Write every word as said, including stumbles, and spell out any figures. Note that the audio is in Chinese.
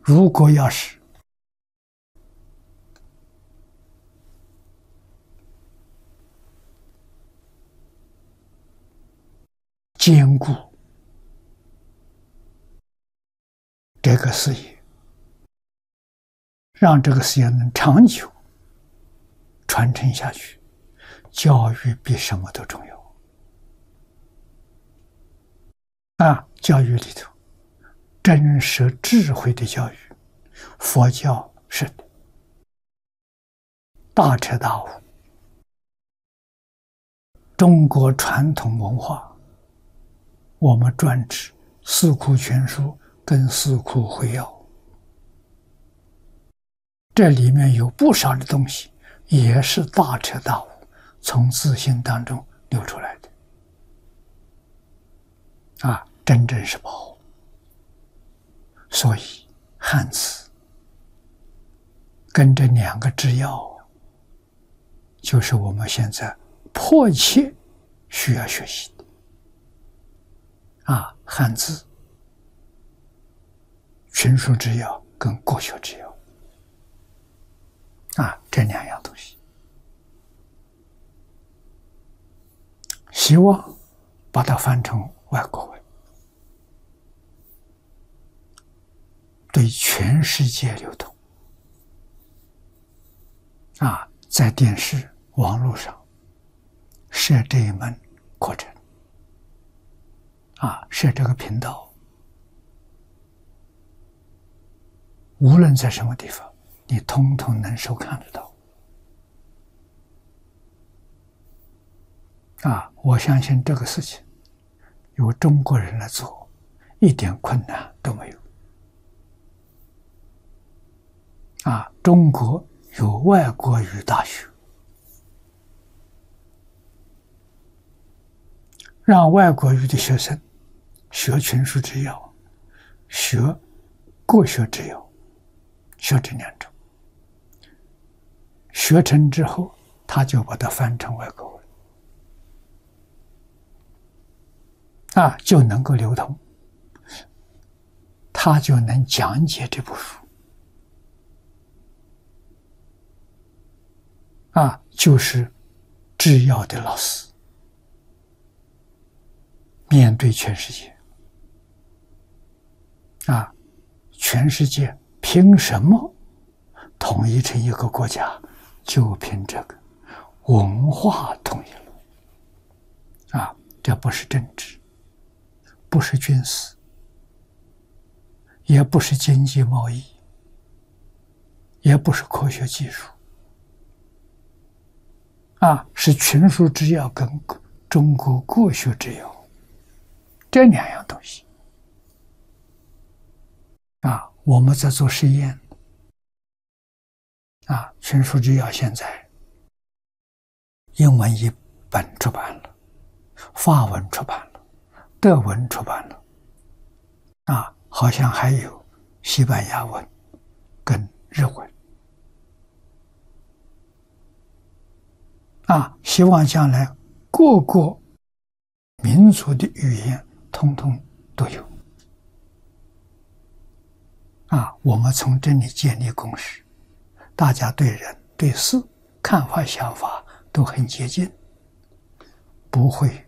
如果要是兼顾这个事业，让这个事业能长久传承下去，教育比什么都重要。啊，教育里头，真实智慧的教育，佛教是的，大彻大悟。中国传统文化，我们专指《四库全书》跟《四库会要》，这里面有不少的东西也是大彻大悟，从自信当中流出来的。啊，真正是宝。所以汉字跟这两个制药，就是我们现在迫切需要学习的。啊，汉字、群书治要跟国学治要，啊，这两样东西，希望把它翻成外国文，对全世界流通。啊，在电视、网络上设这一门课程，啊，设这个频道，无论在什么地方，你通通能收看得到。啊，我相信这个事情由中国人来做，一点困难都没有。啊，中国有外国语大学，让外国语的学生学群书治要，学国学治要，学这两种，学成之后，他就把它翻成外国文，啊，就能够流通，他就能讲解这部书，啊，就是制药的老师，面对全世界，啊，全世界凭什么统一成一个国家？就凭这个文化统一了。啊，这不是政治，不是军事，也不是经济贸易，也不是科学技术，啊，是群书治要跟中国国学治要这两样东西。啊，我们在做实验。啊，群书治要现在英文一本出版了，法文出版了，德文出版了，啊，好像还有西班牙文跟日文。啊，希望将来各个民族的语言通通都有。啊，我们从这里建立共识，大家对人对事看法想法都很接近，不会